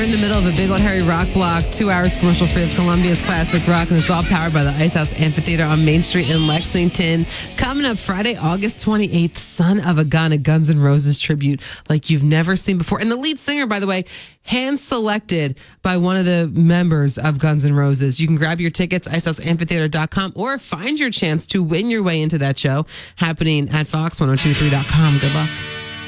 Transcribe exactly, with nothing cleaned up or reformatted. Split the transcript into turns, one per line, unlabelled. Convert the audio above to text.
You're in the middle of a big old hairy rock block, two hours commercial free of Columbia's classic rock, and it's all powered by the Ice House Amphitheater on Main Street in Lexington. Coming up Friday, August twenty-eighth, Son of a Gun, a Guns N' Roses tribute like you've never seen before. And the lead singer, by the way, hand-selected by one of the members of Guns N' Roses. You can grab your tickets, ice house amphitheater dot com, or find your chance to win your way into that show happening at fox ten twenty-three dot com. Good luck.